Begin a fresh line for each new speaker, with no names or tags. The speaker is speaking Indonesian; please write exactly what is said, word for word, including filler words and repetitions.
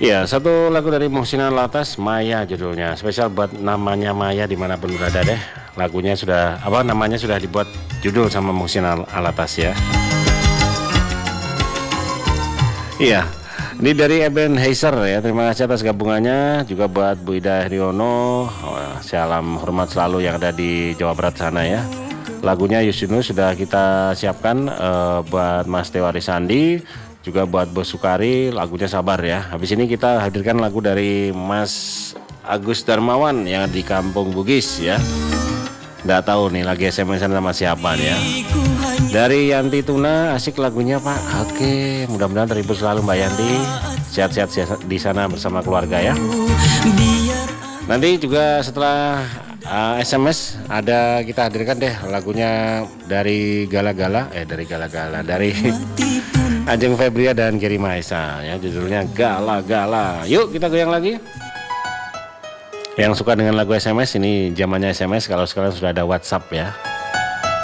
Ya, satu lagu dari Muhsin Alatas, Maya judulnya. Spesial buat namanya Maya dimanapun berada deh. Lagunya sudah, apa namanya sudah dibuat judul sama Muhsin Alatas ya. Iya, ini dari Eben Heiser ya. Terima kasih atas gabungannya. Juga buat Bu Ida Hriono. Oh, salam hormat selalu yang ada di Jawa Barat sana ya. Lagunya Yusino sudah kita siapkan uh, buat Mas Tewari Sandi, juga buat Bos Sukari. Lagunya Sabar ya. Habis ini kita hadirkan lagu dari Mas Agus Darmawan yang di Kampung Bugis ya. Nggak tahu nih lagi S M S sama siapa nih ya. Dari Yanti Tuna, asik lagunya Pak. Oke, mudah-mudahan terhibur selalu Mbak Yanti. Sehat-sehat di sana bersama keluarga ya. Nanti juga setelah uh, S M S ada kita hadirkan deh lagunya dari Gala-Gala, eh dari Gala-Gala, dari Ajeng Febria dan Geri Mahesa ya, judulnya Gala-Gala. Yuk kita goyang lagi. Yang suka dengan lagu S M S, ini zamannya S M S, kalau sekarang sudah ada WhatsApp ya.